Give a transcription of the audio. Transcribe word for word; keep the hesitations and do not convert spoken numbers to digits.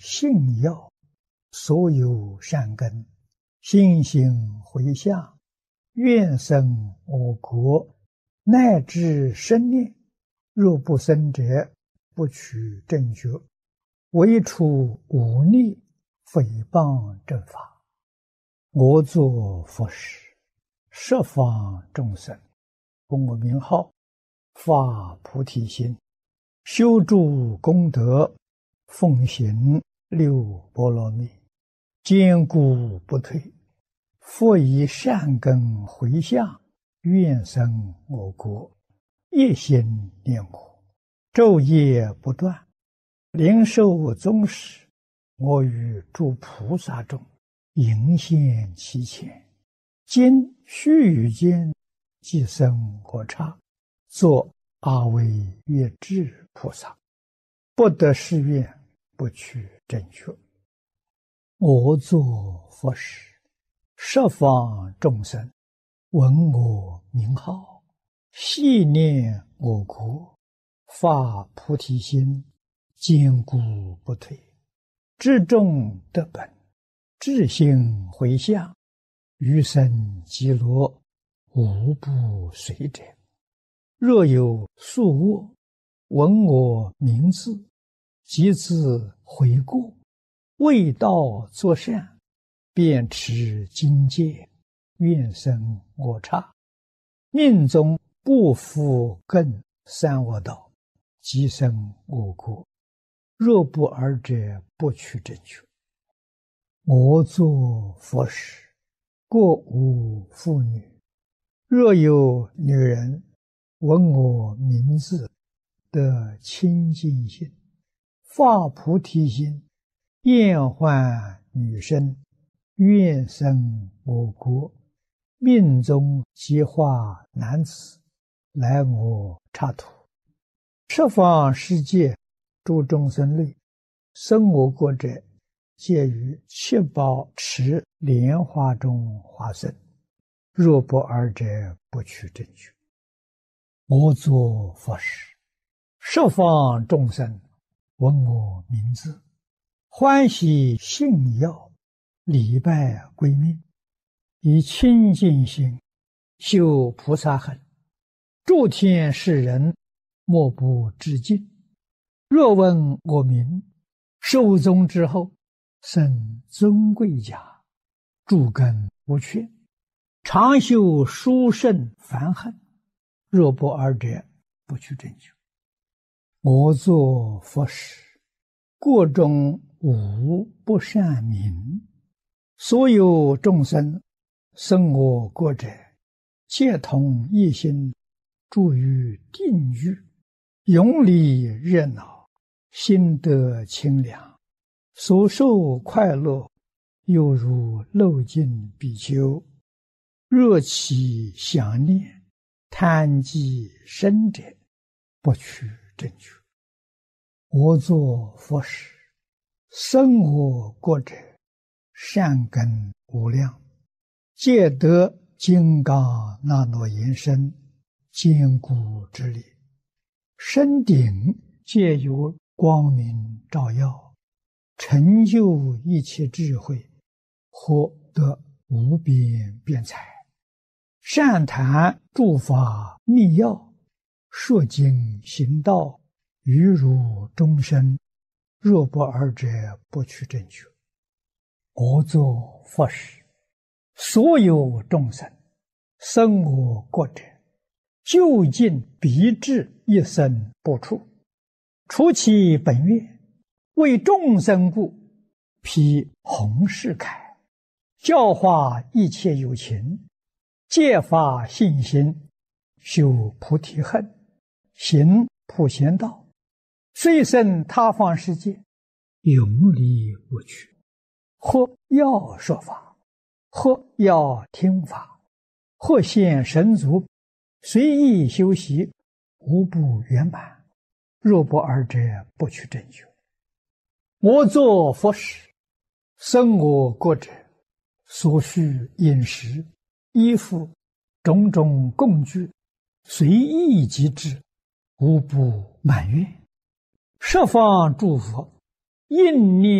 信要，所有善根，心行回向，愿生我国，乃至生念，若不生者，不取正觉，唯除忤逆诽谤正法。我作佛事，十方众生，供我名号，发菩提心，修诸功德，奉行六波罗蜜，坚固不退。复以善根回向，愿生我国，一心念我，昼夜不断，灵受宗室，我与诸菩萨中迎现其前，今须臾间即生我刹，作阿惟越致菩萨，不得誓愿，不取正觉。我作佛事，十方众生闻我名号，系念我国，发菩提心，坚固不退，至众得本，至心回向，余生极乐，无不随者。若有宿卧，闻我名字，即自悔过，为道作善，便持经戒，愿生我刹，命中不复更三恶道，即生我国。若不尔者，不取正觉。我作佛事，过无妇女，若有女人闻我名字，得清净心，发菩提心，厌患女身，愿生我国，命中即化男子，来我刹土。十方世界诸众生类，生我国者，皆于七宝池莲花中化身。若不尔者，不取正觉。我作佛事，十方众生闻我名字，欢喜信要，礼拜归命，以清净心修菩萨行，诸天世人莫不致敬。若闻我名，寿终之后，生尊贵家，诸根无缺，常修殊胜梵行。若不尔者，不取正觉。我作佛事，国中无不善民，所有众生生我国者，皆同一心，住于定狱，永离热闹，心得清凉，所受快乐，犹如漏尽比丘。若起想念，贪积生者，不取正觉。我作佛事，生我国者，善根无量，皆得金刚那罗延伸，坚固之力，身顶皆有光明照耀，成就一切智慧，获得无边辩才，善谈诸法密要，说经行道，于如众生。若不尔者，不取正觉。我作佛事，所有众生生我国者，究竟必至一生不处，除其本愿，为众生故，披弘誓铠，教化一切有情，戒发信心，修菩提恨，行普贤道，虽生他方世界，永离我趣。或要说法，或要听法，或现神足，随意修习，无不圆满。若不尔者，不取正觉。我作佛事，生我国者，所需饮食、衣服、种种供具，随意即至，无不满愿。十方诸佛应念